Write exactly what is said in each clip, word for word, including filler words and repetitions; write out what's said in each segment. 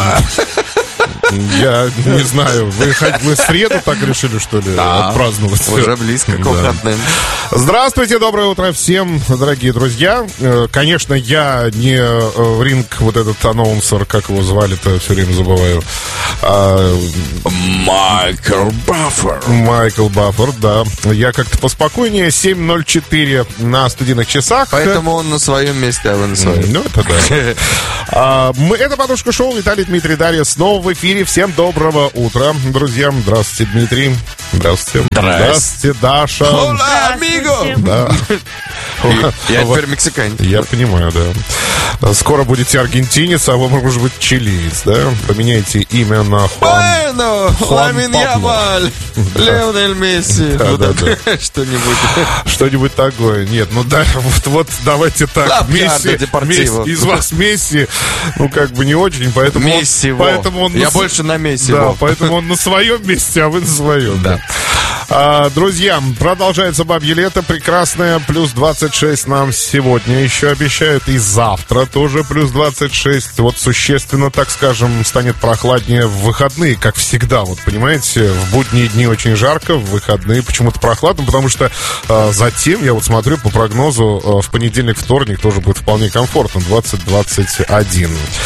Я не знаю, вы, вы в среду так решили, что ли, да, отпраздновать? Уже близко к выходным. Да. Здравствуйте, доброе утро всем, дорогие друзья. Конечно, я не ринг, вот этот анонсер, как его звали-то, все время забываю. А... Майкл Баффер. Майкл Баффер, да. Я как-то поспокойнее. семь ноль четыре на студийных часах. Поэтому он на своем месте, а вы на своем. Ну, это да. а, мы, это «Подушка шоу». Виталий, Дмитрий, Дарья снова в эфире. Всем доброго утра, друзья. Здравствуйте, Дмитрий. Здравствуйте. Здравствуйте, Даша. Hola, amigo. Да. Я теперь мексиканец. Я понимаю, да. Скоро будете аргентинец, а вы, может быть, чилиец, да? Поменяйте имя на Хуан. Bueno, Ламин Ямаль, Леонель Месси. Что-нибудь. Что-нибудь такое. Нет, ну да, вот, вот давайте так. Месси, Месси, из вас Месси, ну как бы не очень, поэтому Месси, он, поэтому он я на, больше на Месси. Да, поэтому он на своем месте, а вы на своем. Да. А, друзья, продолжается бабье лето, прекрасное, плюс двадцать шесть нам сегодня еще обещают, и завтра тоже плюс двадцать шесть. Вот существенно, так скажем, станет прохладнее в выходные, как всегда, вот понимаете, в будние дни очень жарко, в выходные почему-то прохладно, потому что а, затем, я вот смотрю по прогнозу, а, в понедельник, вторник тоже будет вполне комфортно, двадцать двадцать один.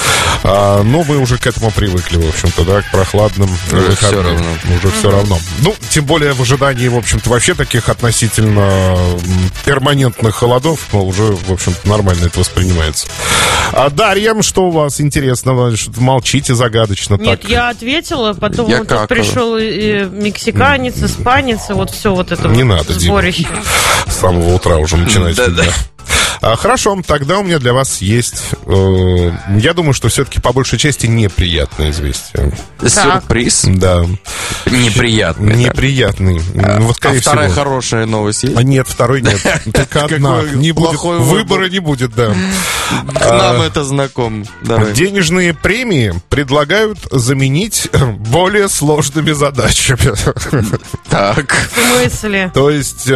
А, но мы уже к этому привыкли, в общем-то, да, к прохладным уже выходным. Все равно. Уже все равно. Ну, тем более в ожидании, в общем-то, вообще таких относительно перманентных холодов, ну, уже, в общем-то, нормально это воспринимается. А, Дарья, что у вас интересного? Что-то молчите загадочно. Нет, так. я ответила, потом Я вот тут пришел и мексиканец, испанец, и вот все вот это Не вот надо, сборище. Дима. С самого утра уже начинается. Да-да. А, хорошо, тогда у меня для вас есть, э, я думаю, что все-таки по большей части неприятное известие. Сюрприз? Да. Неприятный. Неприятный. Да. Вот, а вторая всего. хорошая новость есть? А нет, второй нет. Только одна. Не будет, выбора не будет, да. Нам это знакомо. Денежные премии предлагают заменить более сложными задачами. Так. В смысле? То есть,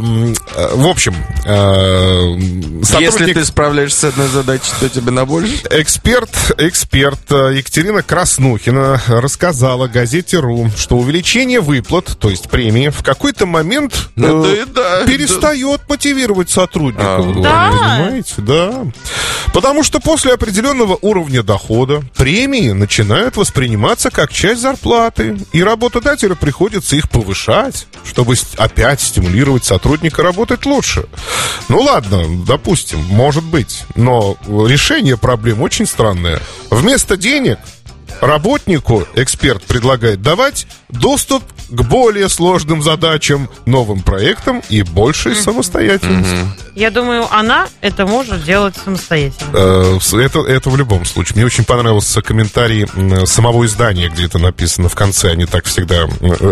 в общем... Сотрудник... Если ты справляешься с одной задачей, то тебе на больше? Эксперт, эксперт Екатерина Краснухина рассказала газете РУ, что увеличение выплат, то есть премии, в какой-то момент ну, э, да, да, перестает да. мотивировать сотрудников. А, да? Понимаете? Да. Потому что после определенного уровня дохода премии начинают восприниматься как часть зарплаты, и работодателю приходится их повышать, чтобы опять стимулировать сотрудника работать лучше. Ну ладно, допустим, может быть, но решение проблем очень странное. Вместо денег работнику эксперт предлагает давать доступ к более сложным задачам, новым проектам и большей mm-hmm. самостоятельности. Mm-hmm. Я думаю, она это может делать самостоятельно. Это, это в любом случае. Мне очень понравился комментарий самого издания, где это написано в конце. Они так всегда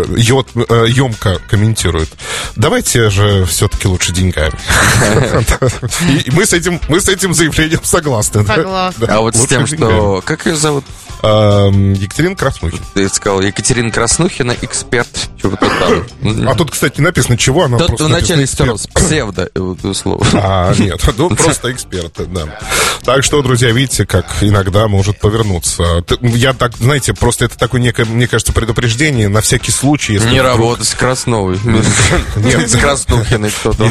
емко комментируют. Давайте же все-таки лучше деньгами. И мы с этим, мы с этим заявлением согласны. Согласны. А вот с тем, что... Как ее зовут? Екатерина Краснухина. Ты сказал, Екатерина Краснухина, эксперт. Чего-то там. А тут, кстати, написано, чего она тут просто вначале стерл псевдо, слово. А, нет, ну просто эксперт, да. Так что, друзья, видите, как иногда может повернуться. Я так, знаете, просто это такое некое, мне кажется, предупреждение на всякий случай. Если не вдруг... работать с Красновой. Нет, с Краснухиной кто-то.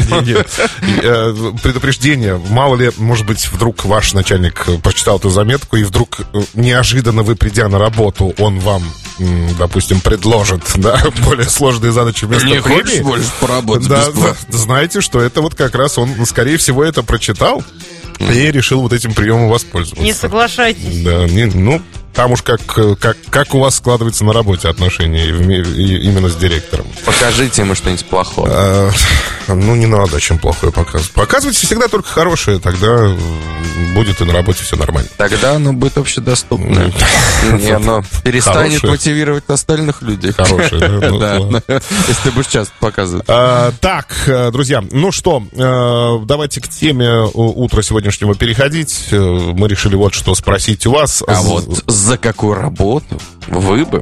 Предупреждение. Мало ли, может быть, вдруг ваш начальник прочитал эту заметку, и вдруг неожиданно вы, придя на работу, он вам, допустим, предложит, да, более сложные задачи вместо не премии. Хочешь больше поработать да, бесплатно? Знаете, что это вот как раз он, скорее всего, это прочитал mm. и решил вот этим приемом воспользоваться. Не соглашайтесь. Да, не, ну, там уж как, как, как у вас складываются на работе отношения именно с директором. Покажите ему что-нибудь плохое. А, ну, не надо, о чем плохое показывать. Показывайте всегда только хорошее, тогда будет и на работе все нормально. Тогда оно будет общедоступное. И оно перестанет мотивировать остальных людей. Хорошее, да? Если ты будешь часто показывать. Так, друзья, ну что, давайте к теме утра сегодняшнего переходить. Мы решили вот что спросить у вас. А вот за какую работу вы бы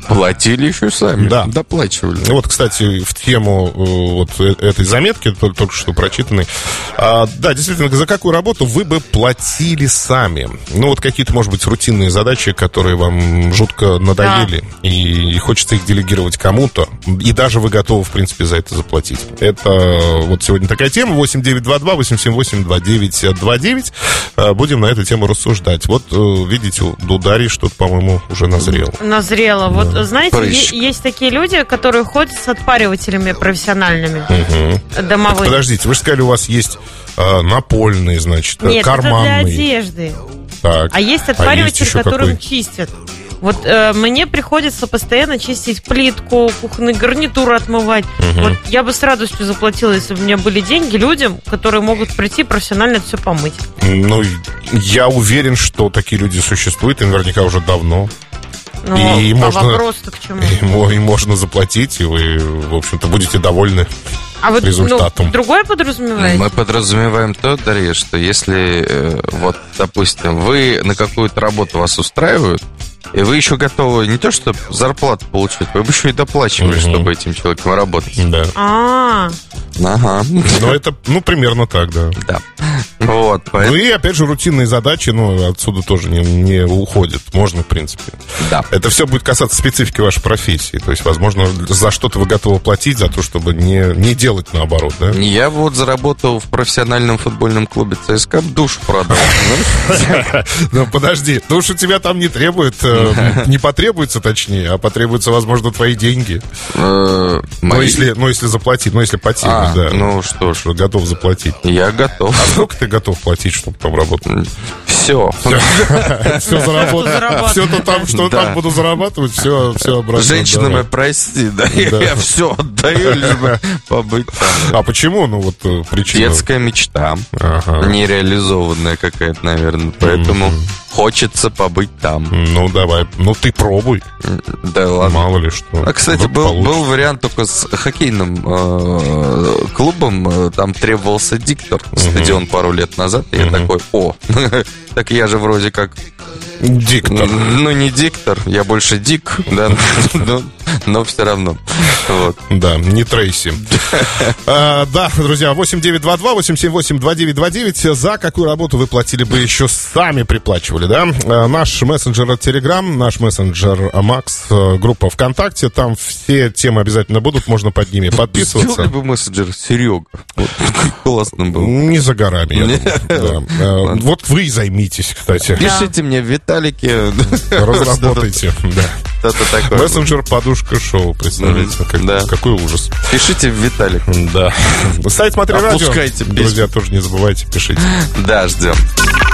Платили еще сами, да. Доплачивали. Вот, кстати, в тему вот этой заметки, только что прочитанной. А, да, действительно, за какую работу вы бы платили сами? Ну, вот какие-то, может быть, рутинные задачи, которые вам жутко надоели, да. и, и хочется их делегировать кому-то, и даже вы готовы, в принципе, за это заплатить. Это вот сегодня такая тема. восемь девять два два восемь семь восемь два девять два девять. Будем на эту тему рассуждать. Вот, видите, у Дарьи что-то, по-моему, уже назрело. Назрело. Вот, да. Знаете, есть, есть такие люди, которые ходят с отпаривателями профессиональными, угу. домовыми. Так, подождите, вы же сказали, у вас есть э, напольные, значит, Нет, карманные. это для одежды. Так. А есть отпариватель, а есть которым какой? чистят. Вот э, мне приходится постоянно чистить плитку, кухонный гарнитур отмывать. Угу. Вот я бы с радостью заплатила, если бы у меня были деньги, людям, которые могут прийти профессионально это все помыть. Ну, я уверен, что такие люди существуют, и наверняка уже давно. Ну, и а можно, вопрос-то к чему? И, и можно заплатить, и вы, в общем-то, будете довольны а вот, результатом. Ну, другое подразумеваете? Мы подразумеваем то, Дарья, что если, э, вот, допустим, вы на какую-то работу вас устраивают, и вы еще готовы не то, чтобы зарплату получить, вы бы еще и доплачивали, угу. чтобы этим человеком работать. Да. А-а-а. Ага. Ну, это, ну, примерно так, да. Да. Вот, поэтому... Ну, и, опять же, рутинные задачи, ну, отсюда тоже не, не уходят. Можно, в принципе. Да. Это все будет касаться специфики вашей профессии. То есть, возможно, за что-то вы готовы платить, за то, чтобы не, не делать наоборот, да? Я вот заработал в профессиональном футбольном клубе ЦСКА, душу продал. Ну, подожди, душ у тебя там не требует, не потребуется, точнее, а потребуются, возможно, твои деньги. Ну, если заплатить, ну, если по теме. Да. Ну что ж, готов заплатить. Я готов. А сколько ты готов платить, чтобы там работать? Все. Все заработать. Все то там, что там буду зарабатывать, все обратно. Женщинами, прости, да, я все отдаю, лишь бы побыть там. А почему? Ну вот причина. Детская мечта. Нереализованная какая-то, наверное. Поэтому хочется побыть там. Ну давай, ну ты пробуй. Да ладно. Мало ли что. А, кстати, был, был вариант только с хоккейным э, клубом. Там требовался диктор. Uh-huh. Стадион пару лет назад. И uh-huh. я такой, о, так я же вроде как... Диктор. Ну, не диктор, я больше дик, да, но, но все равно. Вот. Да, не Трейси. а, да, друзья, восемь девять два два восемь семь восемь два девять два девять. За какую работу вы платили бы еще сами приплачивали, да? А, наш мессенджер Telegram, наш мессенджер Макс, группа ВКонтакте, там все темы обязательно будут, можно под ними подписываться. Сделали бы мессенджер Серега. Вот, классно был. Не за горами, я думаю. Да. Вот вы и займитесь, кстати. Пишите мне в Виталике. Разработайте. Да. Такое. Мессенджер подушка шоу, представляете? Mm-hmm. Как, да. Какой ужас. Пишите в Виталик. Да. Сайт «Смотри радио». Опускайте песню. Друзья, тоже не забывайте, пишите. Да, ждем.